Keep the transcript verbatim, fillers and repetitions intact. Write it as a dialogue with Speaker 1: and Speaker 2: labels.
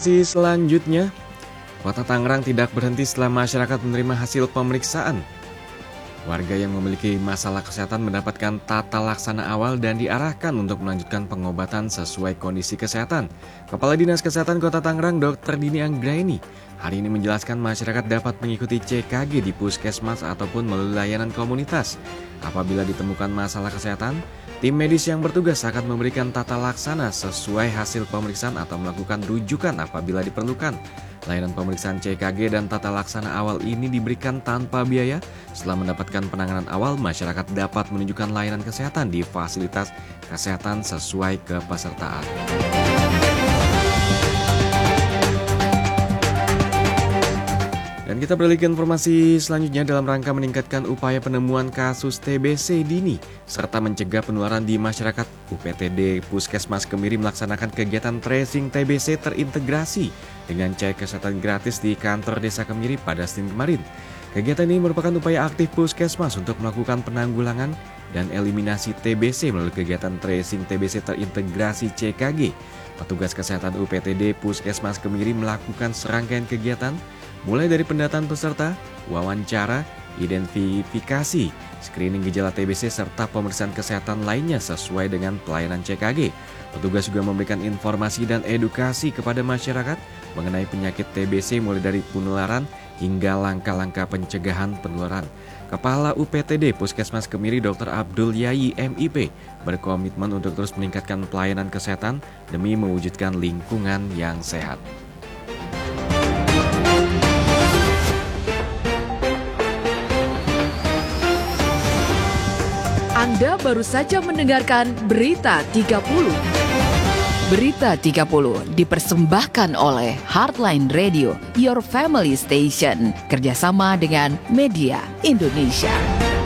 Speaker 1: informasi selanjutnya, Kota Tangerang tidak berhenti setelah masyarakat menerima hasil pemeriksaan. Warga yang memiliki masalah kesehatan mendapatkan tata laksana awal dan diarahkan untuk melanjutkan pengobatan sesuai kondisi kesehatan. Kepala Dinas Kesehatan Kota Tangerang, Dokter Dini Anggraini, hari ini menjelaskan masyarakat dapat mengikuti C K G di puskesmas ataupun melalui layanan komunitas. Apabila ditemukan masalah kesehatan, tim medis yang bertugas akan memberikan tata laksana sesuai hasil pemeriksaan atau melakukan rujukan apabila diperlukan. Layanan pemeriksaan C K G dan tata laksana awal ini diberikan tanpa biaya. Setelah mendapatkan penanganan awal, masyarakat dapat menunjukkan layanan kesehatan di fasilitas kesehatan sesuai kepesertaan. Dan kita beralih ke informasi selanjutnya dalam rangka meningkatkan upaya penemuan kasus T B C dini serta mencegah penularan di masyarakat. U P T D Puskesmas Kemiri melaksanakan kegiatan tracing T B C terintegrasi dengan cek kesehatan gratis di kantor Desa Kemiri pada Senin kemarin. Kegiatan ini merupakan upaya aktif Puskesmas untuk melakukan penanggulangan dan eliminasi T B C melalui kegiatan tracing T B C terintegrasi C K G. Petugas kesehatan U P T D Puskesmas Kemiri melakukan serangkaian kegiatan mulai dari pendataan peserta, wawancara, identifikasi, screening gejala T B C serta pemeriksaan kesehatan lainnya sesuai dengan pelayanan C K G. Petugas juga memberikan informasi dan edukasi kepada masyarakat mengenai penyakit T B C mulai dari penularan hingga langkah-langkah pencegahan penularan. Kepala U P T D Puskesmas Kemiri Dokter Abdul Yayi M I P berkomitmen untuk terus meningkatkan pelayanan kesehatan demi mewujudkan lingkungan yang sehat.
Speaker 2: Anda baru saja mendengarkan Berita tiga puluh. Berita tiga puluh dipersembahkan oleh Heartline Radio, Your Family Station, kerjasama dengan Media Indonesia.